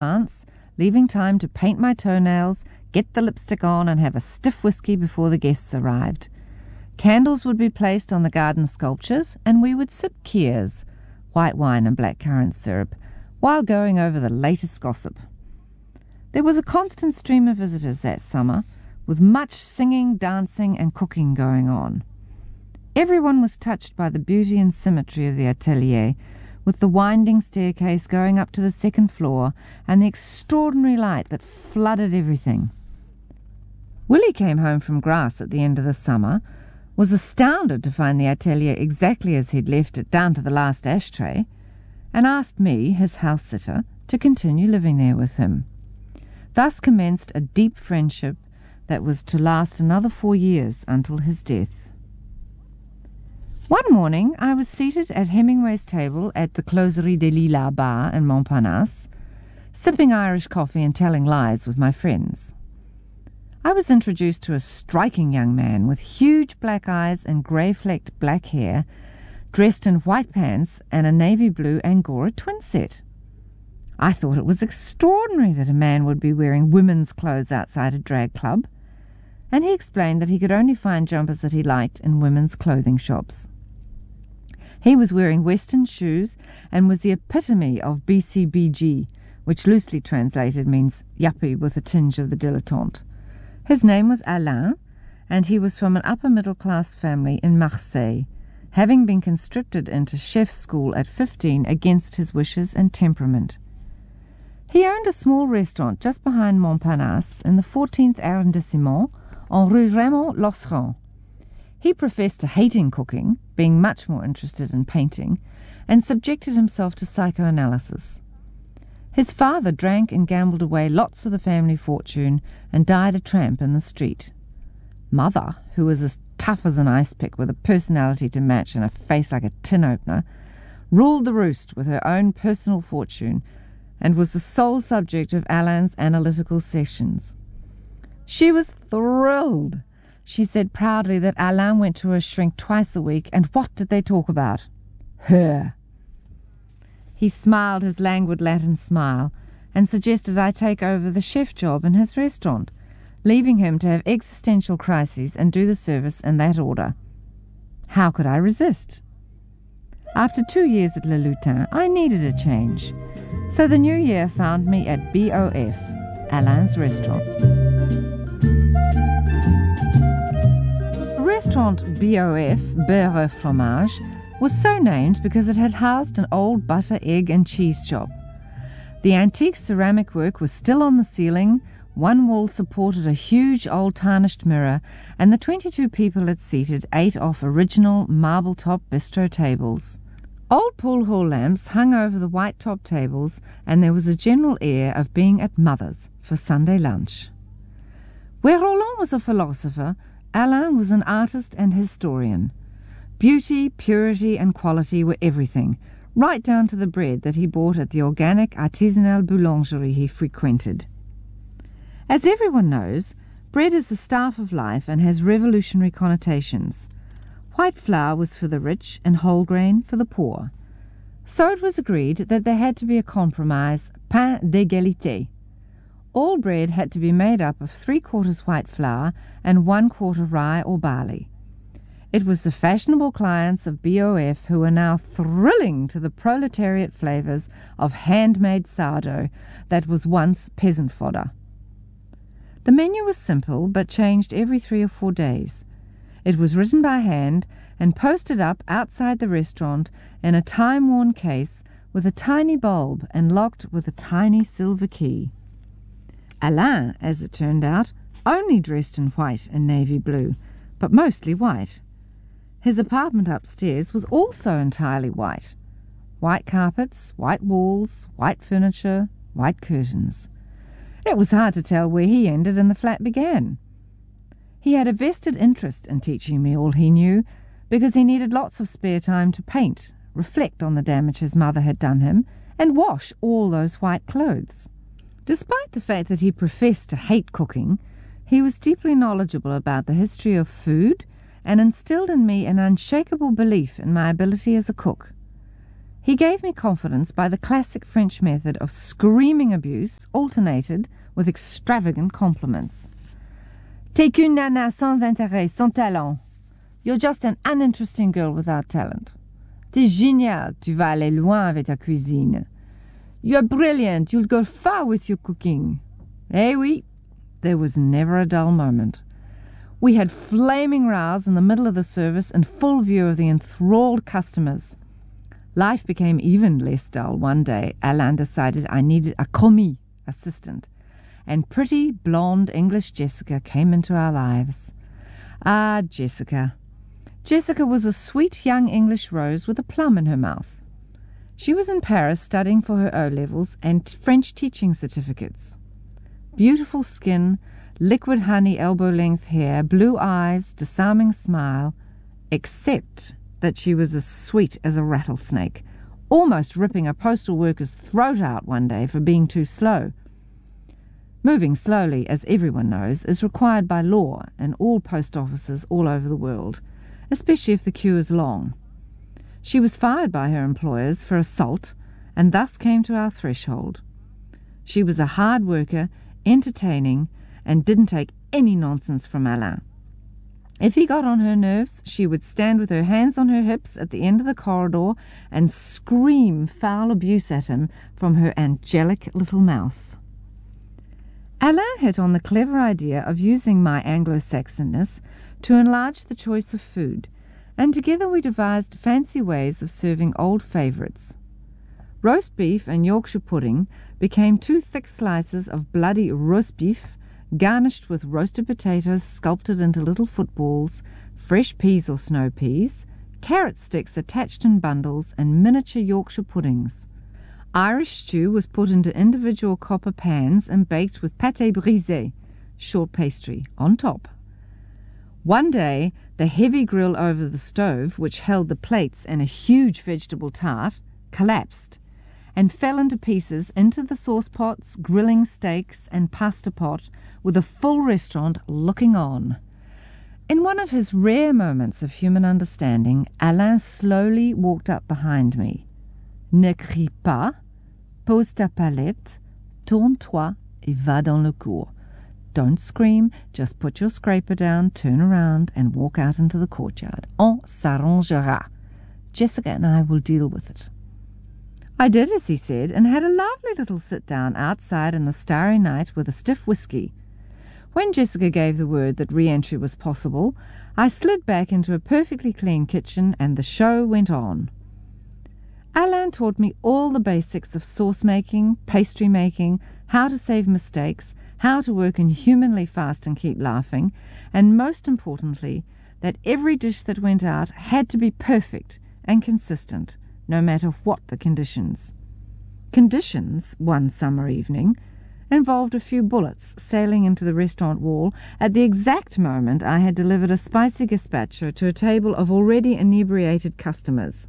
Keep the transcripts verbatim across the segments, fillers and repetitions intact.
advance, leaving time to paint my toenails, get the lipstick on, and have a stiff whiskey before the guests arrived. Candles would be placed on the garden sculptures, and we would sip kiers, white wine and blackcurrant syrup, while going over the latest gossip. There was a constant stream of visitors that summer, with much singing, dancing, and cooking going on. Everyone was touched by the beauty and symmetry of the atelier, with the winding staircase going up to the second floor and the extraordinary light that flooded everything. Willie came home from Grasse at the end of the summer, was astounded to find the atelier exactly as he'd left it down to the last ashtray, and asked me, his house-sitter, to continue living there with him. Thus commenced a deep friendship that was to last another four years until his death. One morning I was seated at Hemingway's table at the Closerie des Lilas bar in Montparnasse, sipping Irish coffee and telling lies with my friends. I was introduced to a striking young man with huge black eyes and grey-flecked black hair, dressed in white pants and a navy blue Angora twin set. I thought it was extraordinary that a man would be wearing women's clothes outside a drag club, and he explained that he could only find jumpers that he liked in women's clothing shops. He was wearing Western shoes and was the epitome of B C B G, which loosely translated means yuppie with a tinge of the dilettante. His name was Alain, and he was from an upper-middle-class family in Marseille, having been conscripted into chef's school at fifteen against his wishes and temperament. He owned a small restaurant just behind Montparnasse in the fourteenth arrondissement on Rue Raymond-Losran. He professed to hating cooking, being much more interested in painting, and subjected himself to psychoanalysis. His father drank and gambled away lots of the family fortune and died a tramp in the street. Mother, who was as tough as an ice pick with a personality to match and a face like a tin opener, ruled the roost with her own personal fortune and was the sole subject of Alain's analytical sessions. She was thrilled. She said proudly that Alain went to her shrink twice a week, and what did they talk about? Her. He smiled his languid Latin smile and suggested I take over the chef job in his restaurant, leaving him to have existential crises and do the service in that order. How could I resist? After two years at Le Lutin, I needed a change, so the new year found me at B O F, Alain's restaurant. Restaurant B O F, Beurre et Fromage, was so named because it had housed an old butter, egg and cheese shop. The antique ceramic work was still on the ceiling, one wall supported a huge old tarnished mirror, and the twenty-two people it seated ate off original marble-top bistro tables. Old pool hall lamps hung over the white-top tables, and there was a general air of being at Mother's for Sunday lunch. Where Roland was a philosopher, Alain was an artist and historian. Beauty, purity, and quality were everything, right down to the bread that he bought at the organic artisanal boulangerie he frequented. As everyone knows, bread is the staff of life and has revolutionary connotations. White flour was for the rich and whole grain for the poor. So it was agreed that there had to be a compromise, pain d'égalité. All bread had to be made up of three quarters white flour and one quarter rye or barley. It was the fashionable clients of B O F who were now thrilling to the proletariat flavours of handmade sourdough that was once peasant fodder. The menu was simple but changed every three or four days. It was written by hand and posted up outside the restaurant in a time-worn case with a tiny bulb and locked with a tiny silver key. Alain, as it turned out, only dressed in white and navy blue, but mostly white. His apartment upstairs was also entirely white. White carpets, white walls, white furniture, white curtains. It was hard to tell where he ended and the flat began. He had a vested interest in teaching me all he knew, because he needed lots of spare time to paint, reflect on the damage his mother had done him, and wash all those white clothes. Despite the fact that he professed to hate cooking, he was deeply knowledgeable about the history of food and instilled in me an unshakable belief in my ability as a cook. He gave me confidence by the classic French method of screaming abuse alternated with extravagant compliments. T'es qu'une nana sans intérêt, sans talent. You're just an uninteresting girl without talent. T'es génial, tu vas aller loin avec ta cuisine. You're brilliant, you'll go far with your cooking. Eh oui, there was never a dull moment. We had flaming rows in the middle of the service in full view of the enthralled customers. Life became even less dull one day. Alain decided I needed a commis assistant, and pretty, blonde English Jessica came into our lives. Ah, Jessica. Jessica was a sweet young English rose with a plum in her mouth. She was in Paris studying for her O-levels and French teaching certificates. Beautiful skin, liquid honey elbow-length hair, blue eyes, disarming smile, except that she was as sweet as a rattlesnake, almost ripping a postal worker's throat out one day for being too slow. Moving slowly, as everyone knows, is required by law in all post offices all over the world, especially if the queue is long. She was fired by her employers for assault and thus came to our threshold. She was a hard worker, entertaining, and didn't take any nonsense from Alain. If he got on her nerves, she would stand with her hands on her hips at the end of the corridor and scream foul abuse at him from her angelic little mouth. Alain hit on the clever idea of using my Anglo-Saxonness to enlarge the choice of food, and together we devised fancy ways of serving old favourites. Roast beef and Yorkshire pudding became two thick slices of bloody roast beef, garnished with roasted potatoes sculpted into little footballs, fresh peas or snow peas, carrot sticks attached in bundles, and miniature Yorkshire puddings. Irish stew was put into individual copper pans and baked with pâté brisé, short pastry, on top. One day, the heavy grill over the stove, which held the plates and a huge vegetable tart, collapsed and fell into pieces into the saucepots, grilling steaks, and pasta pot, with a full restaurant looking on. In one of his rare moments of human understanding, Alain slowly walked up behind me. Ne crie pas, pose ta palette, tourne-toi et va dans le cour. Don't scream, just put your scraper down, turn around, and walk out into the courtyard. On s'arrangera. Jessica and I will deal with it. I did as he said, and had a lovely little sit-down outside in the starry night with a stiff whisky. When Jessica gave the word that re-entry was possible, I slid back into a perfectly clean kitchen, and the show went on. Alain taught me all the basics of sauce making, pastry making, how to save mistakes, how to work inhumanly fast and keep laughing, and most importantly, that every dish that went out had to be perfect and consistent, no matter what the conditions. Conditions, one summer evening, involved a few bullets sailing into the restaurant wall at the exact moment I had delivered a spicy gazpacho to a table of already inebriated customers.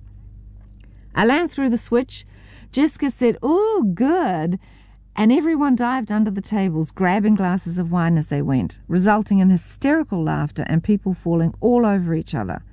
Alain threw the switch, Jessica said, "Ooh, good," and everyone dived under the tables, grabbing glasses of wine as they went, resulting in hysterical laughter and people falling all over each other.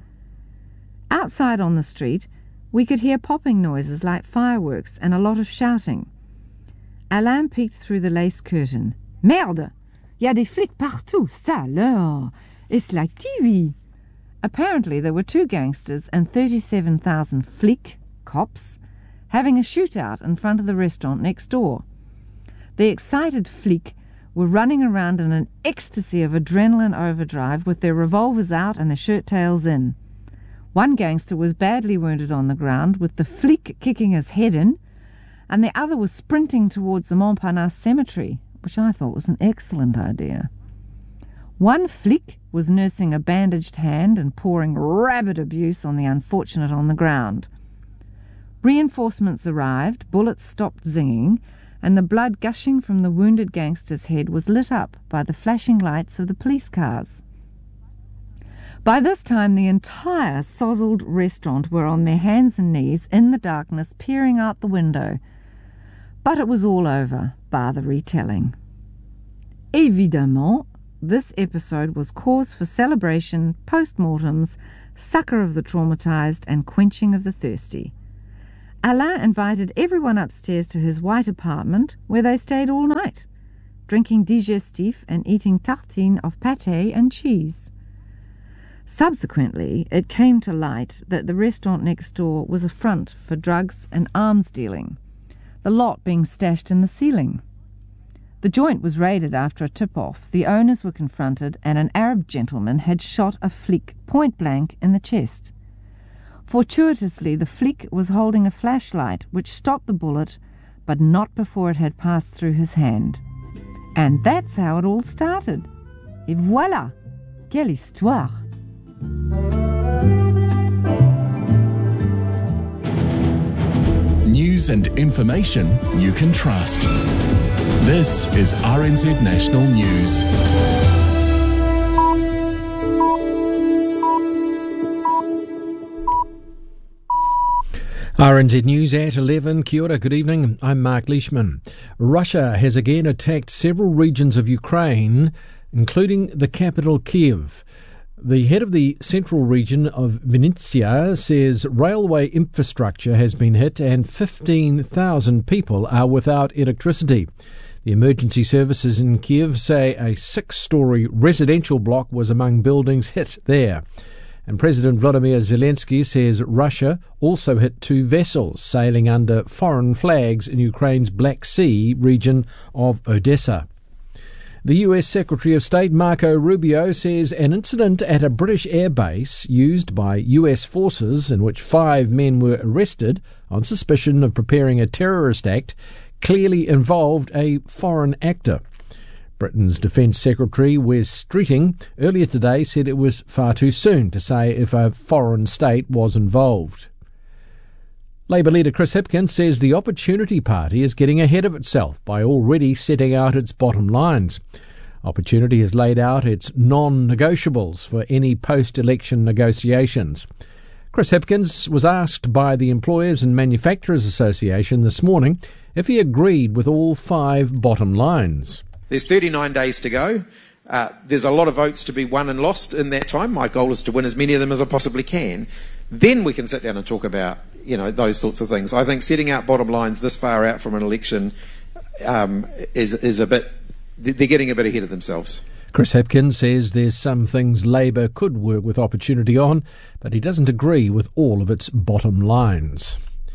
Outside on the street, we could hear popping noises like fireworks and a lot of shouting. Alain peeked through the lace curtain. "Merde! Y a des flics partout, ça alors! It's like T V!" Apparently there were two gangsters and thirty-seven thousand flics, cops, having a shootout in front of the restaurant next door. The excited flics were running around in an ecstasy of adrenaline overdrive with their revolvers out and their shirt tails in. One gangster was badly wounded on the ground, with the flic kicking his head in, and the other was sprinting towards the Montparnasse cemetery, which I thought was an excellent idea. One flic was nursing a bandaged hand and pouring rabid abuse on the unfortunate on the ground. Reinforcements arrived, bullets stopped zinging, and the blood gushing from the wounded gangster's head was lit up by the flashing lights of the police cars. By this time the entire sozzled restaurant were on their hands and knees in the darkness, peering out the window. But it was all over, bar the retelling. Évidemment, this episode was cause for celebration, post-mortems, succour of the traumatized, and quenching of the thirsty. Alain invited everyone upstairs to his white apartment, where they stayed all night, drinking digestif and eating tartines of pâté and cheese. Subsequently, it came to light that the restaurant next door was a front for drugs and arms dealing, the lot being stashed in the ceiling. The joint was raided after a tip-off. The owners were confronted, and an Arab gentleman had shot a flic point-blank in the chest. Fortuitously, the flic was holding a flashlight, which stopped the bullet, but not before it had passed through his hand. And that's how it all started. Et voilà! Quelle histoire! News and information you can trust. This is R N Z National News. R N Z News at eleven. Kia ora, good evening. I'm Mark Leishman. Russia has again attacked several regions of Ukraine, including the capital Kiev. The head of the central region of Vinnytsia says railway infrastructure has been hit and fifteen thousand people are without electricity. The emergency services in Kiev say a six-storey residential block was among buildings hit there. And President Volodymyr Zelensky says Russia also hit two vessels sailing under foreign flags in Ukraine's Black Sea region of Odessa. The U S Secretary of State Marco Rubio says an incident at a British airbase used by U S forces in which five men were arrested on suspicion of preparing a terrorist act clearly involved a foreign actor. Britain's Defence Secretary Wes Streeting earlier today said it was far too soon to say if a foreign state was involved. Labour leader Chris Hipkins says the Opportunity Party is getting ahead of itself by already setting out its bottom lines. Opportunity has laid out its non-negotiables for any post-election negotiations. Chris Hipkins was asked by the Employers and Manufacturers Association this morning if he agreed with all five bottom lines. There's thirty-nine days to go. Uh, there's a lot of votes to be won and lost in that time. My goal is to win as many of them as I possibly can. Then we can sit down and talk about, you know, those sorts of things. I think setting out bottom lines this far out from an election um, is is a bit. They're getting a bit ahead of themselves. Chris Hipkins says there's some things Labour could work with Opportunity on, but he doesn't agree with all of its bottom lines.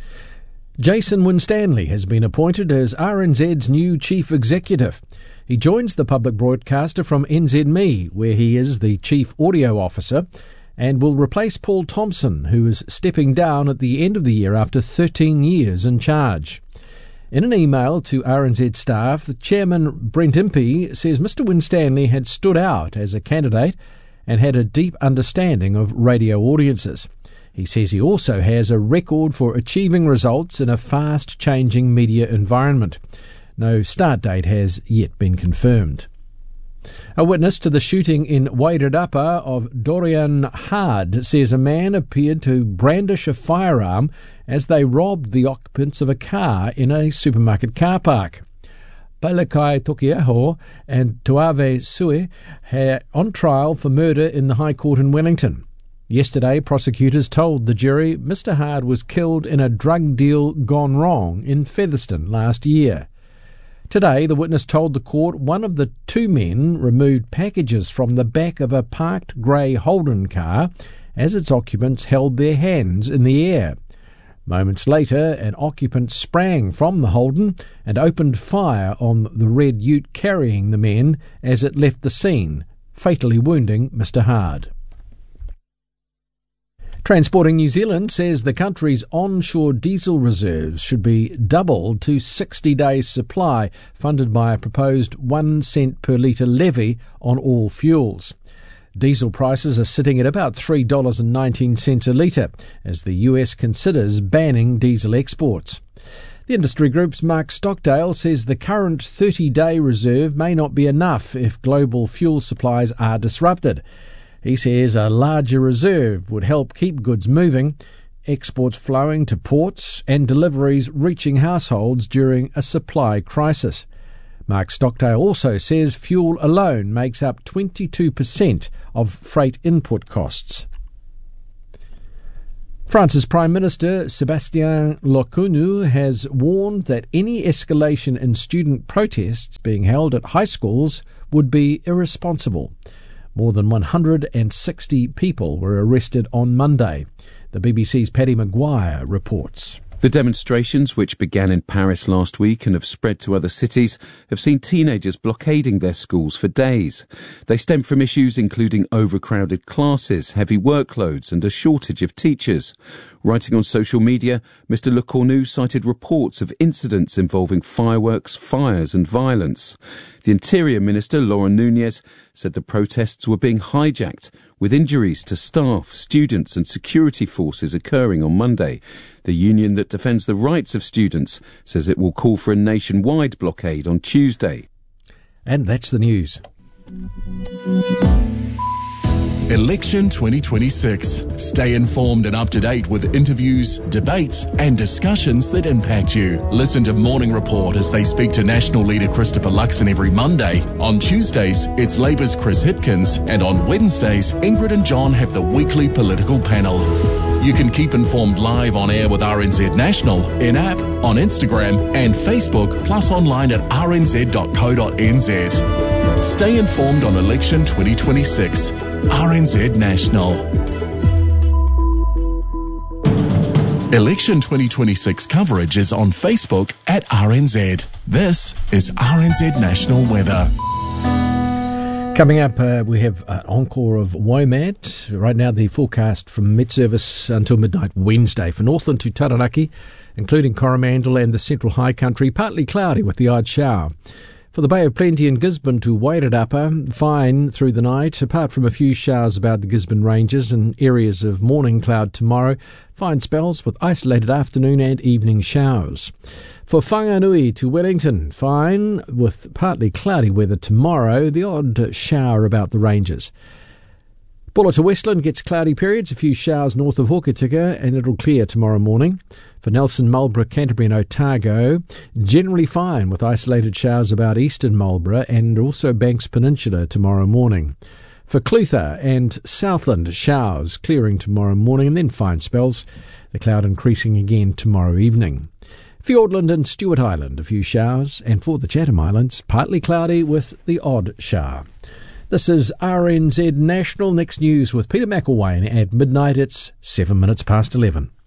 Jason Winstanley has been appointed as R N Z's new Chief Executive. He joins the public broadcaster from N Z M E, where he is the Chief Audio Officer, and will replace Paul Thompson, who is stepping down at the end of the year after thirteen years in charge. In an email to R N Z staff, the chairman, Brent Impey, says Mr Winstanley had stood out as a candidate and had a deep understanding of radio audiences. He says he also has a record for achieving results in a fast-changing media environment. No start date has yet been confirmed. A witness to the shooting in Wairarapa of Dorian Hard says a man appeared to brandish a firearm as they robbed the occupants of a car in a supermarket car park. Palakai Tokiaho and Tuave Sue are on trial for murder in the High Court in Wellington. Yesterday, prosecutors told the jury Mister Hard was killed in a drug deal gone wrong in Featherston last year. Today, the witness told the court one of the two men removed packages from the back of a parked grey Holden car as its occupants held their hands in the air. Moments later, an occupant sprang from the Holden and opened fire on the red ute carrying the men as it left the scene, fatally wounding Mister Hard. Transporting New Zealand says the country's onshore diesel reserves should be doubled to sixty days' supply, funded by a proposed one cent per litre levy on all fuels. Diesel prices are sitting at about three dollars and nineteen cents a litre, as the U S considers banning diesel exports. The industry group's Mark Stockdale says the current thirty-day reserve may not be enough if global fuel supplies are disrupted. He says a larger reserve would help keep goods moving, exports flowing to ports and deliveries reaching households during a supply crisis. Mark Stockdale also says fuel alone makes up twenty-two percent of freight input costs. France's Prime Minister Sébastien Lecornu has warned that any escalation in student protests being held at high schools would be irresponsible. More than one hundred sixty people were arrested on Monday. The B B C's Paddy Maguire reports. The demonstrations, which began in Paris last week and have spread to other cities, have seen teenagers blockading their schools for days. They stem from issues including overcrowded classes, heavy workloads and a shortage of teachers. Writing on social media, Mister Lecornu cited reports of incidents involving fireworks, fires and violence. The Interior Minister, Laura Nunez, said the protests were being hijacked, with injuries to staff, students and security forces occurring on Monday. The union that defends the rights of students says it will call for a nationwide blockade on Tuesday. And that's the news. Election twenty twenty-six. Stay informed and up to date with interviews, debates and discussions that impact you. Listen to Morning Report as they speak to National Leader Christopher Luxon every Monday. On Tuesdays, it's Labour's Chris Hipkins, and on Wednesdays, Ingrid and John have the weekly political panel. You can keep informed live on air with R N Z National, in-app, on Instagram and Facebook, plus online at r n z dot co dot n z. Stay informed on Election twenty twenty-six. R N Z National. Election twenty twenty-six coverage is on Facebook at R N Z. This is R N Z National Weather. Coming up, uh, we have an encore of WOMAD. Right now, the forecast from Met Service until midnight Wednesday for Northland to Taranaki, including Coromandel and the Central High Country, partly cloudy with the odd shower. For the Bay of Plenty and Gisborne to Wairarapa, fine through the night, apart from a few showers about the Gisborne Ranges and areas of morning cloud tomorrow. Fine spells with isolated afternoon and evening showers. For Whanganui to Wellington, fine with partly cloudy weather tomorrow, the odd shower about the ranges. Bulla to Westland gets cloudy periods, a few showers north of Hokitika, and it'll clear tomorrow morning. For Nelson, Marlborough, Canterbury and Otago, generally fine with isolated showers about eastern Marlborough and also Banks Peninsula tomorrow morning. For Clutha and Southland, showers clearing tomorrow morning and then fine spells, the cloud increasing again tomorrow evening. Fiordland and Stewart Island, a few showers, and for the Chatham Islands, partly cloudy with the odd shower. This is R N Z National. Next news with Peter McElwain at midnight. It's seven minutes past eleven.